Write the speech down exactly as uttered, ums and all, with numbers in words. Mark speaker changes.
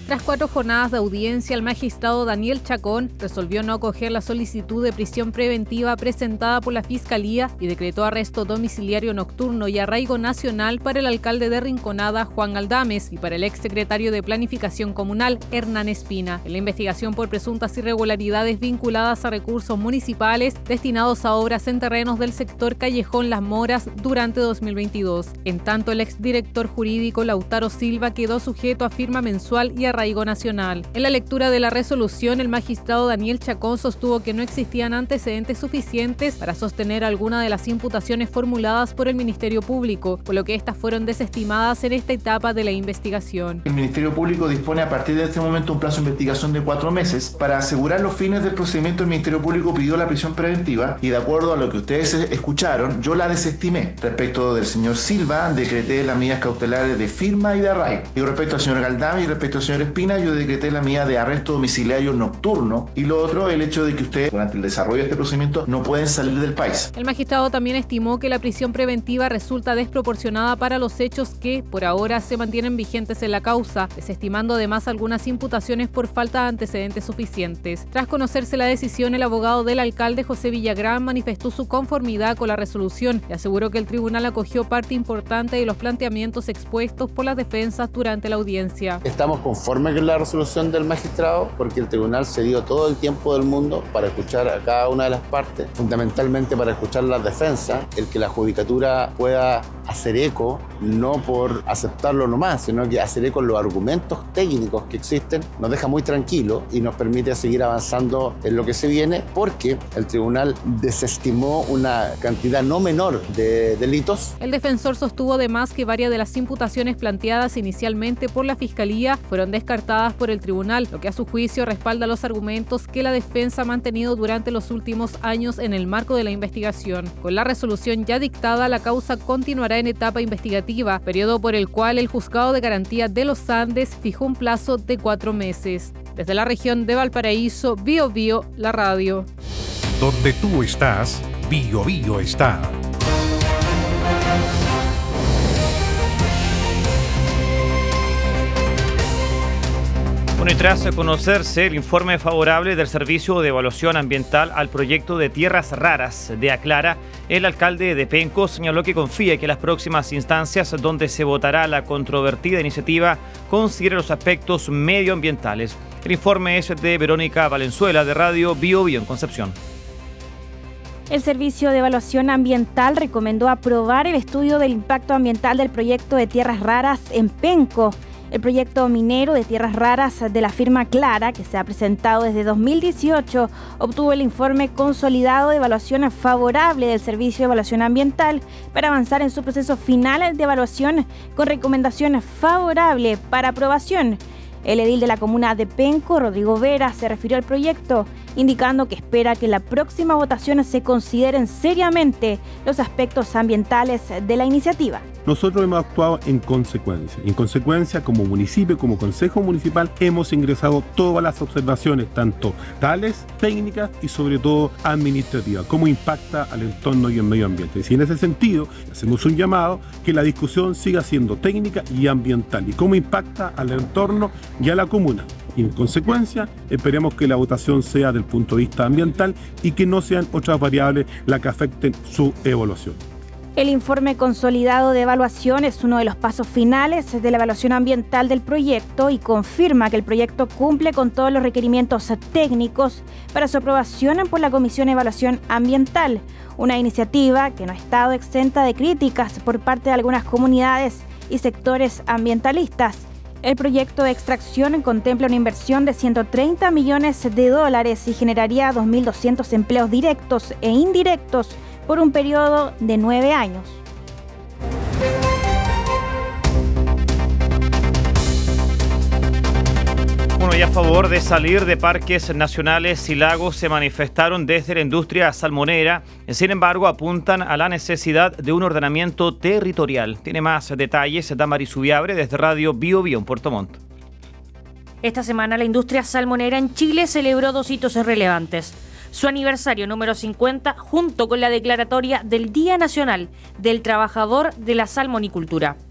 Speaker 1: Tras cuatro jornadas de audiencia, el magistrado Daniel Chacón resolvió no acoger la solicitud de prisión preventiva presentada por la Fiscalía y decretó arresto domiciliario nocturno y arraigo nacional para el alcalde de Rinconada, Juan Galdames, y para el exsecretario de Planificación Comunal, Hernán Espina, en la investigación por presuntas irregularidades vinculadas a recursos municipales destinados a obras en terrenos del sector Callejón Las Moras durante dos mil veintidós. En tanto, el exdirector jurídico Lautaro Silva quedó sujeto a firma mensual y arraigo nacional. En la lectura de la resolución, el magistrado Daniel Chacón sostuvo que no existían antecedentes suficientes para sostener alguna de las imputaciones formuladas por el Ministerio Público, por lo que estas fueron desestimadas en esta etapa de la investigación.
Speaker 2: El Ministerio Público dispone a partir de este momento un plazo de investigación de cuatro meses. Para asegurar los fines del procedimiento, el Ministerio Público pidió la prisión preventiva y, de acuerdo a lo que ustedes escucharon, yo la desestimé. Respecto del señor Silva, decreté las medidas cautelares de firma y de arraigo. Y respecto al señor Galdames y respecto al señor Espina, yo decreté la medida de arresto domiciliario nocturno. Y lo otro, el hecho de que ustedes, durante el desarrollo de este procedimiento, no pueden salir del país.
Speaker 1: El magistrado también estimó que la prisión preventiva resulta desproporcionada para los hechos que, por ahora, se mantienen vigentes en la causa, desestimando además algunas imputaciones por falta de antecedentes suficientes. Tras conocerse la decisión, el abogado del alcalde, José Villagrán, manifestó su conformidad con la resolución y aseguró que el tribunal acogió parte importante de los planteamientos expuestos por las defensas durante la audiencia.
Speaker 3: Estamos conformes con la resolución del magistrado porque el tribunal se dio todo el tiempo del mundo para escuchar a cada una de las partes, fundamentalmente para escuchar las defensas, el que la judicatura pueda hacer eco, no por aceptarlo nomás, sino que hacer eco en los argumentos técnicos que existen, nos deja muy tranquilos y nos permite seguir avanzando en lo que se viene, porque el tribunal desestimó una cantidad no menor de delitos.
Speaker 1: El defensor sostuvo además que varias de las imputaciones planteadas inicialmente por la Fiscalía fueron descartadas por el tribunal, lo que a su juicio respalda los argumentos que la defensa ha mantenido durante los últimos años en el marco de la investigación. Con la resolución ya dictada, la causa continuará en etapa investigativa, periodo por el cual el Juzgado de Garantía de los Andes fijó un plazo de cuatro meses. Desde la región de Valparaíso, Bio Bio, la radio.
Speaker 4: Donde tú estás, Bio Bio está.
Speaker 5: Bueno, y tras conocerse el informe favorable del Servicio de Evaluación Ambiental al proyecto de Tierras Raras de Aclara, el alcalde de Penco señaló que confía que las próximas instancias donde se votará la controvertida iniciativa consideren los aspectos medioambientales. El informe es de Verónica Valenzuela, de Radio Bio Bio en Concepción.
Speaker 6: El Servicio de Evaluación Ambiental recomendó aprobar el estudio del impacto ambiental del proyecto de Tierras Raras en Penco. El proyecto minero de tierras raras de la firma Clara, que se ha presentado desde dos mil dieciocho, obtuvo el informe consolidado de evaluación favorable del Servicio de Evaluación Ambiental para avanzar en su proceso final de evaluación con recomendación favorable para aprobación. El edil de la comuna de Penco, Rodrigo Vera, se refirió al proyecto, indicando que espera que en la próxima votación se consideren seriamente los aspectos ambientales de la iniciativa.
Speaker 7: Nosotros hemos actuado en consecuencia. En consecuencia, como municipio, como consejo municipal, hemos ingresado todas las observaciones, tanto tales, técnicas y sobre todo administrativas, cómo impacta al entorno y el medio ambiente. Y en ese sentido, hacemos un llamado que la discusión siga siendo técnica y ambiental y cómo impacta al entorno y a la comuna. Y en consecuencia, esperemos que la votación sea del punto de vista ambiental y que no sean otras variables las que afecten su evaluación.
Speaker 6: El informe consolidado de evaluación es uno de los pasos finales de la evaluación ambiental del proyecto y confirma que el proyecto cumple con todos los requerimientos técnicos para su aprobación por la Comisión de Evaluación Ambiental, una iniciativa que no ha estado exenta de críticas por parte de algunas comunidades y sectores ambientalistas. El proyecto de extracción contempla una inversión de ciento treinta millones de dólares y generaría dos mil doscientos empleos directos e indirectos por un periodo de nueve años.
Speaker 5: Bueno, y a favor de salir de parques nacionales y lagos se manifestaron desde la industria salmonera. Sin embargo, apuntan a la necesidad de un ordenamiento territorial. Tiene más detalles Damaris Ubiabre desde Radio Bio Bio en Puerto Montt.
Speaker 8: Esta semana la industria salmonera en Chile celebró dos hitos relevantes. Su aniversario número cincuenta junto con la declaratoria del Día Nacional del Trabajador de la Salmonicultura.